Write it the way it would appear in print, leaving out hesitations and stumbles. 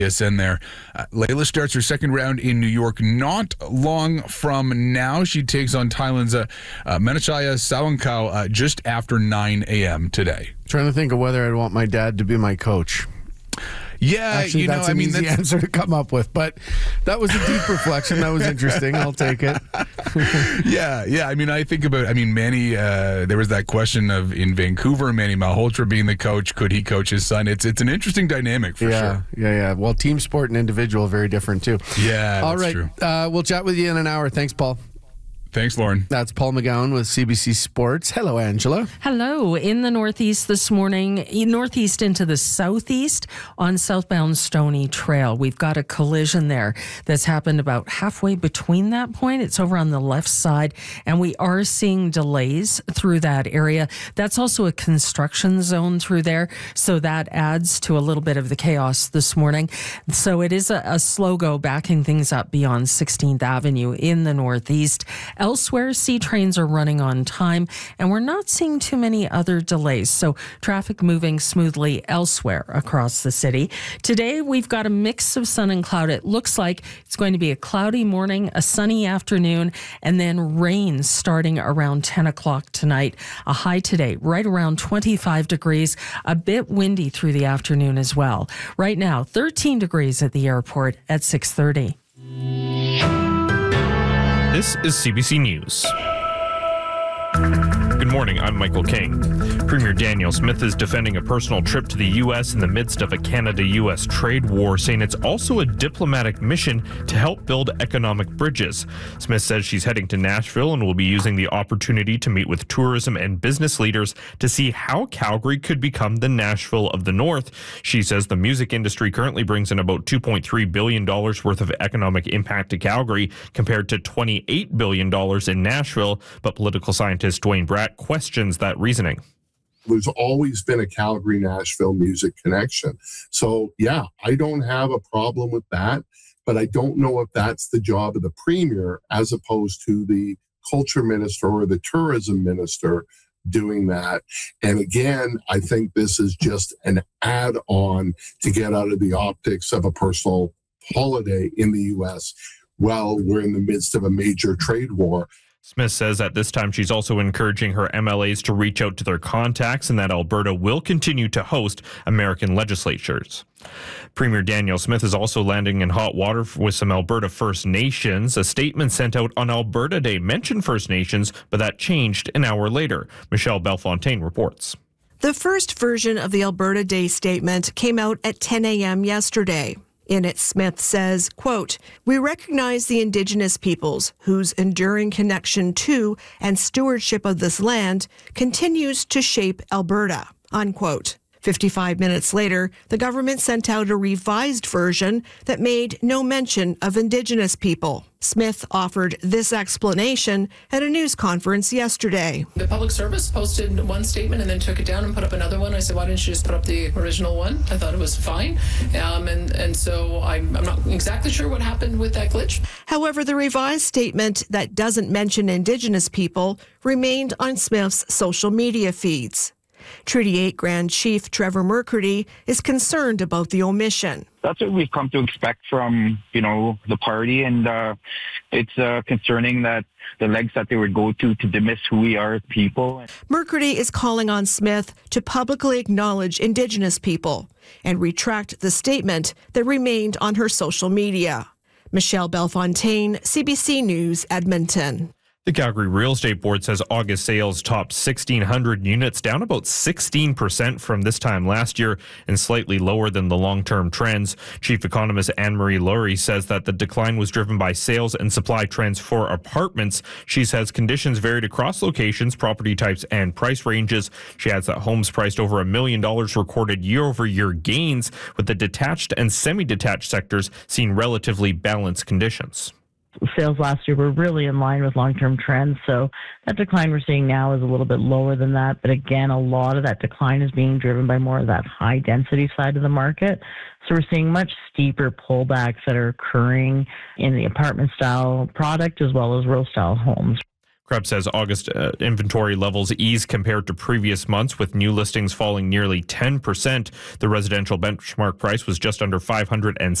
in there. Layla starts her second round in New York not long from now. She takes on Thailand's Menachaya Sawankau just after 9 a.m. today. Trying to think of whether I'd want my dad to be my coach. Yeah, actually, that's an easy answer to come up with, but that was a deep reflection. That was interesting. I'll take it. Yeah. I mean, I think about, Manny, there was that question of in Vancouver, Manny Malhotra being the coach. Could he coach his son? It's an interesting dynamic for sure. Yeah. Well, team sport and individual, very different too. Yeah, all right. True. We'll chat with you in an hour. Thanks, Paul. Thanks, Lauren. That's Paul McGowan with CBC Sports. Hello, Angela. Hello. In the Northeast this morning, northeast into the southeast on southbound Stony Trail. We've got a collision there that's happened about halfway between that point. It's over on the left side, and we are seeing delays through that area. That's also a construction zone through there, so that adds to a little bit of the chaos this morning. So it is a slow go backing things up beyond 16th Avenue in the Northeast. Elsewhere, C trains are running on time, and we're not seeing too many other delays. So traffic moving smoothly elsewhere across the city. Today, we've got a mix of sun and cloud. It looks like it's going to be a cloudy morning, a sunny afternoon, and then rain starting around 10 o'clock tonight. A high today, right around 25 degrees, a bit windy through the afternoon as well. Right now, 13 degrees at the airport at 6:30. This is CBC News. Good morning, I'm Michael King. Premier Danielle Smith is defending a personal trip to the U.S. in the midst of a Canada-U.S. trade war, saying it's also a diplomatic mission to help build economic bridges. Smith says she's heading to Nashville and will be using the opportunity to meet with tourism and business leaders to see how Calgary could become the Nashville of the North. She says the music industry currently brings in about $2.3 billion worth of economic impact to Calgary compared to $28 billion in Nashville, but political scientist Dwayne Bratt questions that reasoning. There's always been a Calgary-Nashville music connection. So, yeah, I don't have a problem with that, but I don't know if that's the job of the premier as opposed to the culture minister or the tourism minister doing that. And again, I think this is just an add-on to get out of the optics of a personal holiday in the U.S. while we're in the midst of a major trade war. Smith says at this time she's also encouraging her MLAs to reach out to their contacts and that Alberta will continue to host American legislatures. Premier Danielle Smith is also landing in hot water with some Alberta First Nations. A statement sent out on Alberta Day mentioned First Nations, but that changed an hour later. Michelle Belfontaine reports. The first version of the Alberta Day statement came out at 10 a.m. yesterday. In it, Smith says, quote, "We recognize the Indigenous peoples whose enduring connection to and stewardship of this land continues to shape Alberta," unquote. 55 minutes later, the government sent out a revised version that made no mention of Indigenous people. Smith offered this explanation at a news conference yesterday. The public service posted one statement and then took it down and put up another one. I said, why didn't you just put up the original one? I thought it was fine. And so I'm not exactly sure what happened with that glitch. However, the revised statement that doesn't mention Indigenous people remained on Smith's social media feeds. Treaty 8 Grand Chief Trevor Mercurdy is concerned about the omission. That's what we've come to expect from, the party, and it's concerning that the lengths that they would go to dismiss who we are as people. Mercurdy is calling on Smith to publicly acknowledge Indigenous people and retract the statement that remained on her social media. Michelle Belfontaine, CBC News, Edmonton. The Calgary Real Estate Board says August sales topped 1,600 units, down about 16% from this time last year and slightly lower than the long-term trends. Chief economist Anne-Marie Laurie says that the decline was driven by sales and supply trends for apartments. She says conditions varied across locations, property types, and price ranges. She adds that homes priced over $1 million recorded year-over-year gains, with the detached and semi-detached sectors seeing relatively balanced conditions. Sales last year were really in line with long-term trends, so that decline we're seeing now is a little bit lower than that. But again, a lot of that decline is being driven by more of that high-density side of the market. So we're seeing much steeper pullbacks that are occurring in the apartment-style product as well as rural-style homes. Krebs says August inventory levels eased compared to previous months, with new listings falling nearly 10%. The residential benchmark price was just under $560